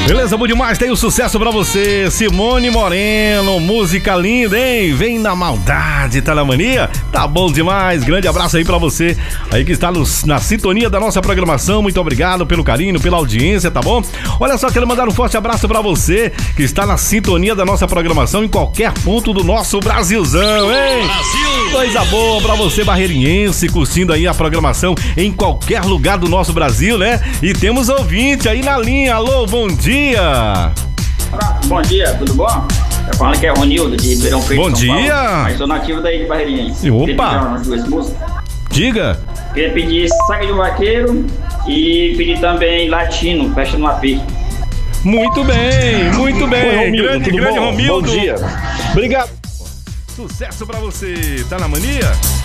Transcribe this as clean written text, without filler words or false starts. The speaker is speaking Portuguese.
Beleza, bom demais, tem um sucesso pra você, Simone Moreno, música linda, hein? Vem na maldade, tá na mania? Tá bom demais, grande abraço aí pra você, aí que está na sintonia da nossa programação, muito obrigado pelo carinho, pela audiência, tá bom? Olha só, quero mandar um forte abraço pra você, que está na sintonia da nossa programação em qualquer ponto do nosso Brasilzão, hein? Brasil! Coisa boa pra você, barreirinhense, curtindo aí a programação em qualquer lugar do nosso Brasil, né? E temos ouvinte aí na linha, alô, bom dia! Bom dia, tudo bom? Eu falo que é Ronildo de Ribeirão Preto. Bom São dia! Paulo, mas sou nativo daí de Barreirinha. Opa! Diga! Queria pedir Saga de um Vaqueiro e pedir também Latino, Festa no AP. Muito bem, muito bem! Oi, Romildo, grande bom? Romildo! Bom dia! Obrigado! Sucesso pra você! Tá na mania?